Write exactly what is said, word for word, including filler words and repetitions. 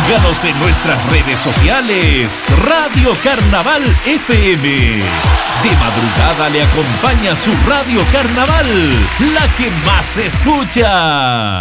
Síganos en nuestras redes sociales. Radio Carnaval F M. De madrugada le acompaña su Radio Carnaval, la que más se escucha.